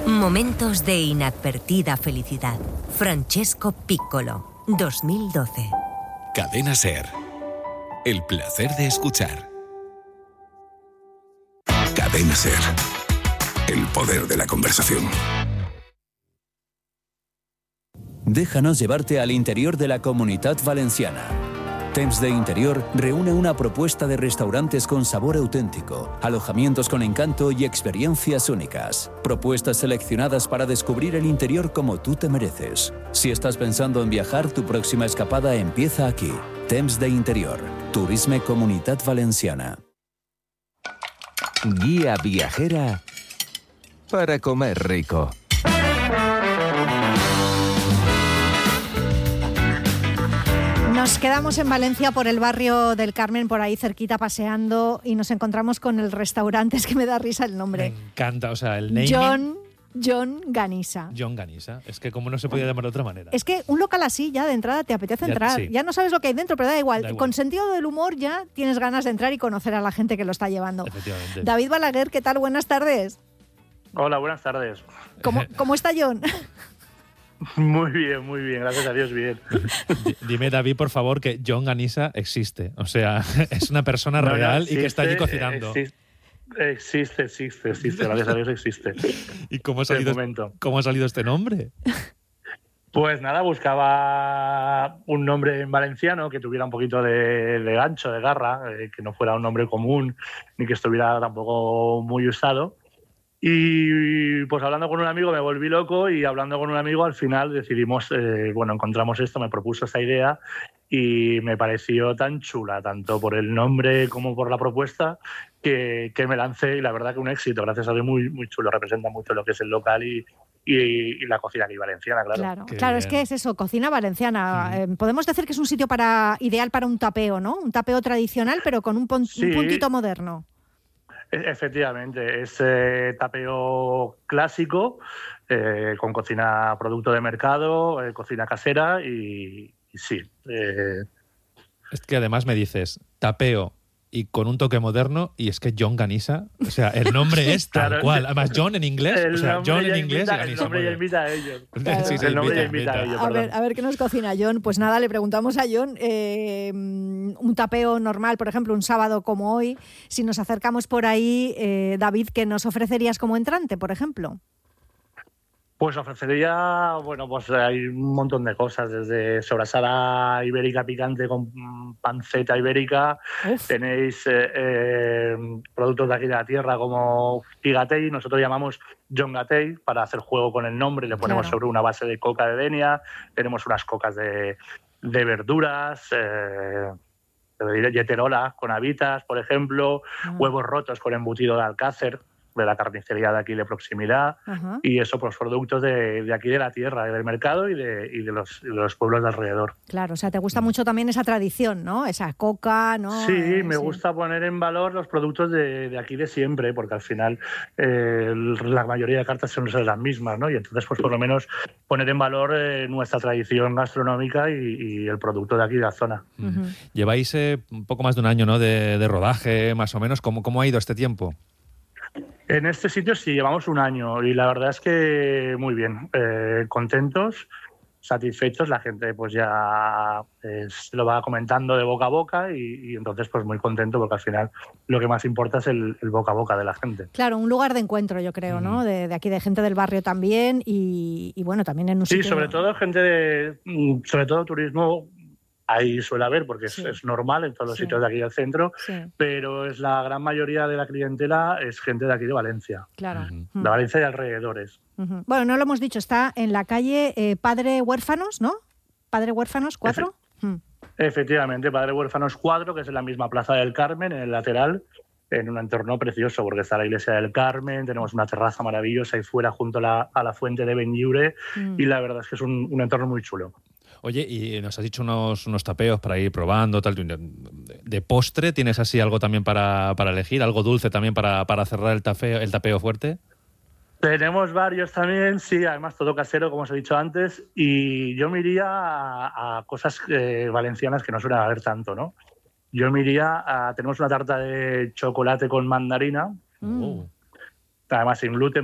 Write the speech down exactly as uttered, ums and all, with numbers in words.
Momentos de inadvertida felicidad. Francesco Piccolo, dos mil doce. Cadena SER. El placer de escuchar. Cadena SER. El poder de la conversación. Déjanos llevarte al interior de la Comunitat Valenciana. Temps de Interior reúne una propuesta de restaurantes con sabor auténtico, alojamientos con encanto y experiencias únicas. Propuestas seleccionadas para descubrir el interior como tú te mereces. Si estás pensando en viajar, tu próxima escapada empieza aquí. Temps de Interior. Turisme Comunitat Valenciana. Guía viajera para comer rico. Nos quedamos en Valencia por el barrio del Carmen, por ahí cerquita paseando, y nos encontramos con el restaurante, es que me da risa el nombre. Me encanta, o sea, el naming. John, John Ganisa. John Ganisa, es que como no se podía llamar de otra manera. Es que un local así ya de entrada te apetece Ya, entrar, sí. ya no sabes lo que hay dentro, pero da igual. Da igual. Con sentido del humor ya tienes ganas de entrar y conocer a la gente que lo está llevando. Efectivamente. David Balaguer, ¿qué tal? Buenas tardes. Hola, buenas tardes. ¿Cómo, cómo está John? Muy bien, muy bien, gracias a Dios, bien. D- Dime, David, por favor, que John Ganisa existe. O sea, es una persona No, no, real existe, y que está allí cocinando. Existe, existe, existe, existe, gracias a Dios existe. ¿Y cómo ha, De salido, momento. cómo ha salido este nombre? Pues nada, buscaba un nombre en valenciano que tuviera un poquito de, de gancho, de garra, eh, que no fuera un nombre común ni que estuviera tampoco muy usado. Y pues hablando con un amigo me volví loco y hablando con un amigo al final decidimos, eh, bueno, encontramos esto, me propuso esta idea y me pareció tan chula, tanto por el nombre como por la propuesta, que, que me lancé y la verdad que un éxito, gracias a Dios, muy, muy chulo, representa mucho lo que es el local y, y, y la cocina aquí valenciana, claro. Claro, Qué claro, bien. es que es eso, cocina valenciana. Mm. Eh, podemos decir que es un sitio para ideal para un tapeo, ¿no? Un tapeo tradicional, pero con un, pon- Sí. un puntito moderno. E- Efectivamente, es eh, tapeo clásico, eh, con cocina producto de mercado, eh, cocina casera y, y sí. eh, Es que además me dices tapeo y con un toque moderno, y es que John Ganisa, o sea, el nombre es tal Claro, cual. Además, John en inglés, el o sea, nombre John ya en inglés invita- y El Ganisa. nombre muy ya bien. bien. invita a ellos. Claro. Sí, sí, El nombre ya invita, invita a invita. ellos, A ver, perdón. a ver qué nos cocina John. Pues nada, le preguntamos a John eh, un tapeo normal, por ejemplo, un sábado como hoy. Si nos acercamos por ahí, eh, David, ¿qué nos ofrecerías como entrante, por ejemplo? Pues ofrecería, bueno, pues hay un montón de cosas, desde sobrasada ibérica picante con mm, panceta ibérica, Uf, tenéis eh, eh, productos de aquí de la tierra como Figatei, nosotros llamamos John Gatei para hacer juego con el nombre, le ponemos Claro. sobre una base de coca de Denia, tenemos unas cocas de, de verduras, eh, de yeterola con habitas, por ejemplo, Ah. huevos rotos con embutido de alcácer, de la carnicería de aquí de proximidad, ajá. y eso, pues productos de, de aquí de la tierra, del mercado y de, y de, los, y de los pueblos de alrededor. Claro, o sea, te gusta mucho también esa tradición, ¿no? Esa coca, ¿no? Sí, Eh, me gusta poner en valor los productos de, de aquí de siempre, porque al final eh, la mayoría de cartas son las mismas, ¿no? Y entonces, pues por lo menos poner en valor eh, nuestra tradición gastronómica y, y el producto de aquí de la zona. Ujú. Lleváis eh, un poco más de un año, ¿no? de, de rodaje, más o menos. ¿Cómo, ¿Cómo ha ido este tiempo? En este sitio sí, llevamos un año y la verdad es que muy bien, eh, contentos, satisfechos, la gente pues ya eh, se lo va comentando de boca a boca y, y entonces pues muy contento porque al final lo que más importa es el, el boca a boca de la gente. Claro, un lugar de encuentro, yo creo, ¿no? Mm. De, de aquí, de gente del barrio también y, y bueno, también en un Sí, sitio... sobre todo gente de, mm, sobre todo turismo, ahí suele haber porque es, Sí. es normal en todos los Sí. sitios de aquí del centro, Sí, pero es la gran mayoría de la clientela es gente de aquí de Valencia, claro. Ujú. Mm. de Valencia y alrededores. Ujú. Bueno, no lo hemos dicho, está en la calle eh, Padre Huérfanos, ¿no? Padre Huérfanos, cuatro. Mm. Efectivamente, Padre Huérfanos cuatro, que es en la misma Plaza del Carmen, en el lateral, en un entorno precioso, porque está la iglesia del Carmen, tenemos una terraza maravillosa ahí fuera junto a la, a la fuente de Benlliure, Mm. y la verdad es que es un, un entorno muy chulo. Oye, y nos has dicho unos, unos tapeos para ir probando, tal. De, de postre, ¿tienes así algo también para, para elegir? ¿Algo dulce también para, para cerrar el tapeo, el tapeo fuerte? Tenemos varios también, sí, además todo casero, como os he dicho antes, y yo me iría a, a cosas eh, valencianas que no suelen haber tanto, ¿no? Yo me iría a... Tenemos una tarta de chocolate con mandarina, Mm. Oh. además sin gluten,